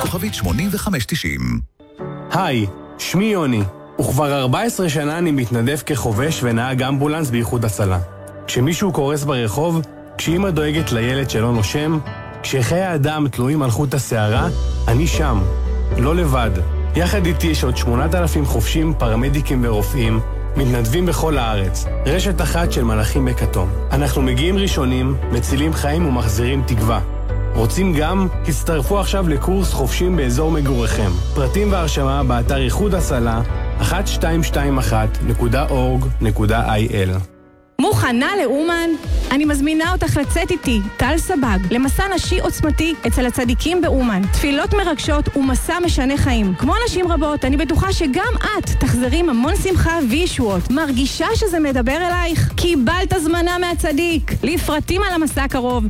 כוכבית 8590. היי, שמי יוני, וכבר 14 שנה אני מתנדב כחובש ונהג אמבולנס באיחוד הצלה. כשמישהו קורס ברחוב, כשאמא דואגת לילד שלא נושם, כשחיי האדם תלויים על חוט השערה, אני שם, לא לבד. יחד איתי יש עוד 8,000 חובשים, פרמדיקים ורופאים, מתנדבים בכל הארץ, רשת אחת של מלאכים בכתום. אנחנו מגיעים ראשונים, מצילים חיים ומחזירים תקווה. רוצים גם? הצטרפו עכשיו לקורס חובשים באזור מגוריכם. פרטים והרשמה באתר איחוד הצלה 1221.org.il. מוכנה לאומן? אני מזמינה אותך לצאת איתי, טל סבג, למסע נשי עוצמתי אצל הצדיקים באומן. תפילות מרגשות ומסע משנה חיים. כמו נשים רבות, אני בטוחה שגם את תחזרי עם המון שמחה וישועות. מרגישה שזה מדבר אלייך? קיבלת הזמנה מהצדיק. לפרטים על המסע הקרוב,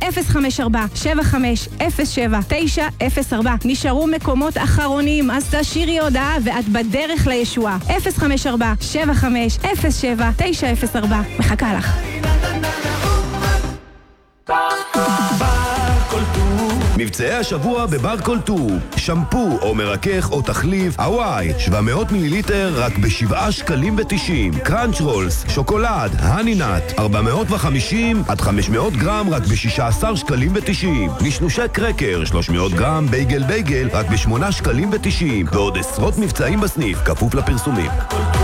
054-7507-904. נשארו מקומות אחרונים, אז תשאירי הודעה ואת בדרך לישועה. 054-7507-904. מחכה לך. מבצעי השבוע בבר קולטור, שמפו או מרכך או תחליף הוואי 700 מיליליטר רק ב7.90 שקלים. קראנץ' רולס, שוקולד, הנינת 450 עד 500 גרם רק ב16.90 שקלים. נשנושי קרקר 300 גרם בייגל רק ב8.90 שקלים, ועוד עשרות מבצעים בסניף כפוף לפרסומים.